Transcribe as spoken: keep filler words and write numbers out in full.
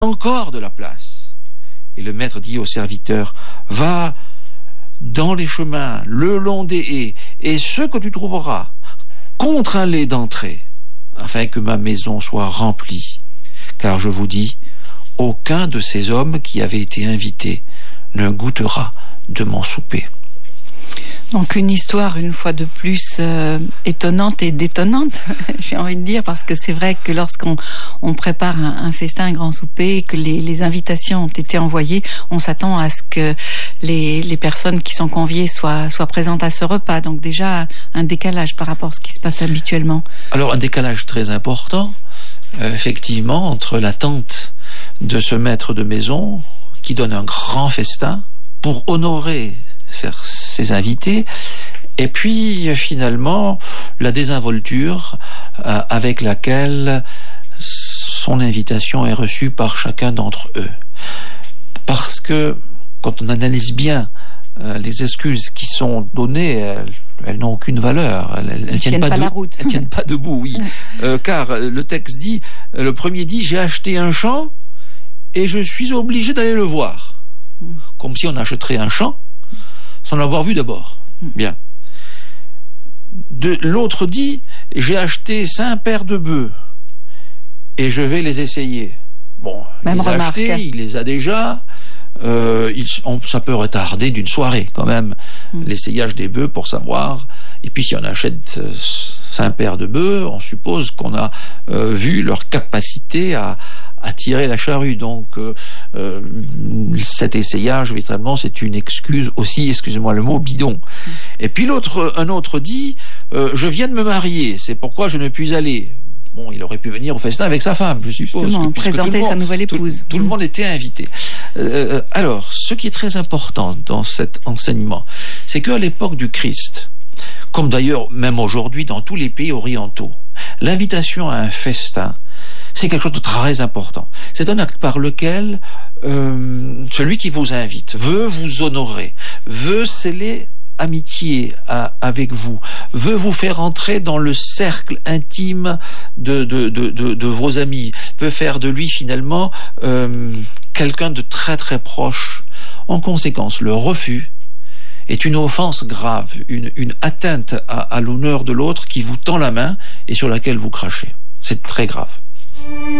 encore de la place. Et le maître dit au serviteur, va dans les chemins, le long des haies, et ce que tu trouveras, contrains-les d'entrer, afin que ma maison soit remplie. Car je vous dis, aucun de ces hommes qui avaient été invités ne goûtera de mon souper. Donc une histoire, une fois de plus, euh, étonnante et détonnante, j'ai envie de dire, parce que c'est vrai que lorsqu'on on prépare un, un festin, un grand souper, et que les, les invitations ont été envoyées, on s'attend à ce que les, les personnes qui sont conviées soient, soient présentes à ce repas. Donc déjà, un décalage par rapport à ce qui se passe habituellement. Alors un décalage très important, euh, effectivement, entre l'attente de ce maître de maison qui donne un grand festin pour honorer ses invités, et puis finalement la désinvolture euh, avec laquelle son invitation est reçue par chacun d'entre eux. Parce que quand on analyse bien euh, les excuses qui sont données, elles, elles n'ont aucune valeur, elles, elles, elles tiennent, tiennent pas, pas de, la route. Elles tiennent pas debout, oui. euh, car le texte dit, le premier dit, j'ai acheté un champ et je suis obligé d'aller le voir. Comme si on achèterait un champ sans l'avoir vu d'abord. Bien. De, l'autre dit, j'ai acheté cinq paires de bœufs et je vais les essayer. Bon, Même il les a achetés, il les a déjà. Euh, il, on, ça peut retarder d'une soirée quand même, mm. l'essayage des bœufs pour savoir. Et puis si on achète euh, cinq paires de bœufs, on suppose qu'on a euh, vu leur capacité à à tirer la charrue. Donc euh, euh, cet essayage, véritablement, c'est une excuse aussi, excusez-moi le mot, bidon. Mmh. Et puis l'autre, un autre dit, euh, je viens de me marier, c'est pourquoi je ne puis aller. Bon, il aurait pu venir au festin avec sa femme, je suppose. Justement, que, présenter monde, sa nouvelle épouse. Tout, tout le monde était invité. Euh, alors, ce qui est très important dans cet enseignement, c'est qu'à l'époque du Christ, comme d'ailleurs même aujourd'hui dans tous les pays orientaux, l'invitation à un festin, c'est quelque chose de très important. C'est un acte par lequel euh, celui qui vous invite veut vous honorer, veut sceller amitié à, avec vous, veut vous faire entrer dans le cercle intime de, de, de, de, de vos amis, veut faire de lui finalement euh, quelqu'un de très très proche. En conséquence, le refus est une offense grave, une, une atteinte à, à l'honneur de l'autre qui vous tend la main et sur laquelle vous crachez. C'est très grave.